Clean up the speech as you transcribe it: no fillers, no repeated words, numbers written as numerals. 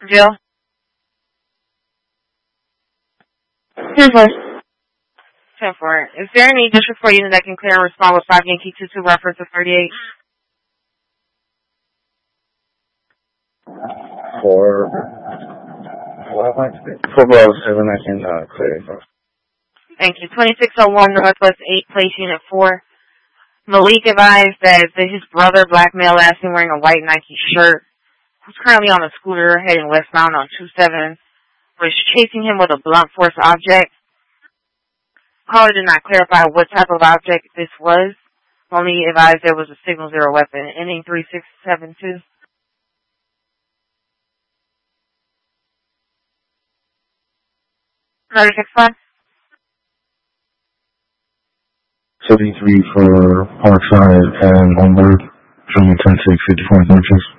Jill? 10-4. 10-4. Is there any district 4 unit that can clear and respond with 5 Yankee 22 reference of 38? For Bravo 7, I can clear. Thank you. 2601 Northwest 8, place unit 4. Malik advised that his brother, black male, last seen wearing a white Nike shirt, who's currently on a scooter heading westbound on 27, was chasing him with a blunt force object. Caller did not clarify what type of object this was. Only advised there was a signal 0 weapon, ending 3672. Another 6-5. 73 for Parkside and Homburg, showing 10-6, 54 inches.